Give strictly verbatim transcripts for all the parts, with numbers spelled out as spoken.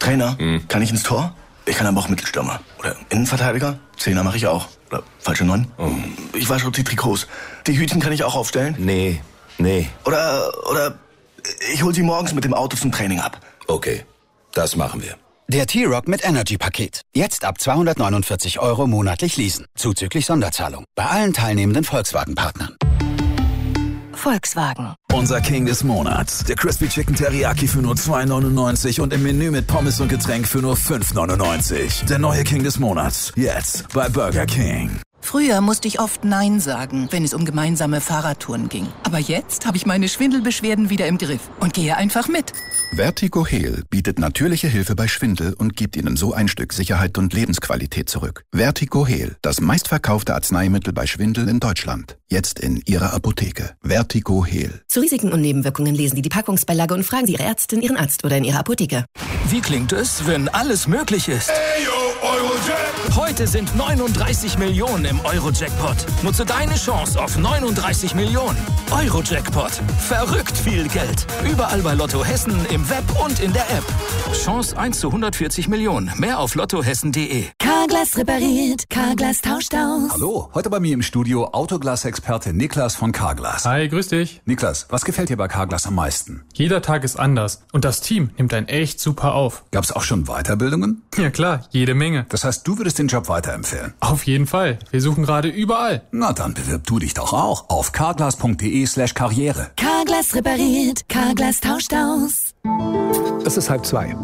Trainer, Hm. kann ich ins Tor? Ich kann aber auch Mittelstürmer. Oder Innenverteidiger? Zehner mache ich auch. Oder falsche Neun? Oh. Ich wasche die Trikots. Die Hütchen kann ich auch aufstellen? Nee, nee. Oder, oder ich hol sie morgens mit dem Auto zum Training ab. Okay, das machen wir. Der T-Rock mit Energy-Paket. Jetzt ab zweihundertneunundvierzig Euro monatlich leasen. Zuzüglich Sonderzahlung. Bei allen teilnehmenden Volkswagen-Partnern. Volkswagen. Unser King des Monats. Der Crispy Chicken Teriyaki für nur zwei neunundneunzig und im Menü mit Pommes und Getränk für nur fünf neunundneunzig. Der neue King des Monats. Jetzt bei Burger King. Früher musste ich oft Nein sagen, wenn es um gemeinsame Fahrradtouren ging. Aber jetzt habe ich meine Schwindelbeschwerden wieder im Griff und gehe einfach mit. Vertigo Heal bietet natürliche Hilfe bei Schwindel und gibt Ihnen so ein Stück Sicherheit und Lebensqualität zurück. Vertigo Heal, das meistverkaufte Arzneimittel bei Schwindel in Deutschland. Jetzt in Ihrer Apotheke. Vertigo Heal. Zu Risiken und Nebenwirkungen lesen Sie die Packungsbeilage und fragen Sie Ihre Ärztin, Ihren Arzt oder in Ihrer Apotheke. Wie klingt es, wenn alles möglich ist? Ey, yo, Eurojackpot! Heute sind neununddreißig Millionen im Euro-Jackpot. Nutze deine Chance auf neununddreißig Millionen. Euro-Jackpot. Verrückt viel Geld. Überall bei Lotto Hessen, im Web und in der App. Chance eins zu hundertvierzig Millionen. Mehr auf lottohessen punkt de. Carglass repariert, Carglass tauscht aus. Hallo, heute bei mir im Studio Autoglas-Experte Niklas von Carglass. Hi, grüß dich. Niklas, was gefällt dir bei Carglass am meisten? Jeder Tag ist anders und das Team nimmt einen echt super auf. Gab's auch schon Weiterbildungen? Ja klar, jede Menge. Das heißt, du würdest den Job weiterempfehlen? Auf jeden Fall. Wir suchen gerade überall. Na, dann bewirb du dich doch auch auf carglass punkt de slash karriere. Carglass repariert, Carglass tauscht aus. Es ist halb zwei.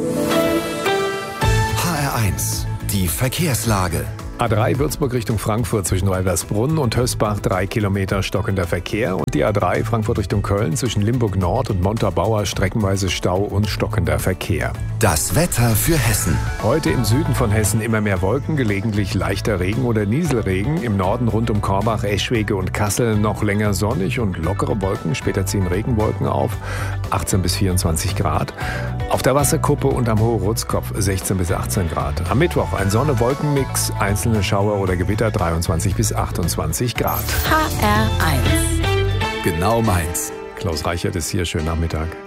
H R eins, die Verkehrslage. A drei Würzburg Richtung Frankfurt zwischen Reiversbrunn und Hösbach drei Kilometer stockender Verkehr und die A drei Frankfurt Richtung Köln zwischen Limburg Nord und Montabaur streckenweise Stau und stockender Verkehr. Das Wetter für Hessen. Heute im Süden von Hessen immer mehr Wolken, gelegentlich leichter Regen oder Nieselregen. Im Norden rund um Korbach, Eschwege und Kassel noch länger sonnig und lockere Wolken. Später ziehen Regenwolken auf, achtzehn bis vierundzwanzig Grad. Auf der Wasserkuppe und am Hohe-Rutzkopf sechzehn bis achtzehn Grad. Am Mittwoch ein Sonne-Wolken-Mix, einzelne Schauer oder Gewitter dreiundzwanzig bis achtundzwanzig Grad. H R eins. Genau meins. Klaus Reichert ist hier, schönen Nachmittag.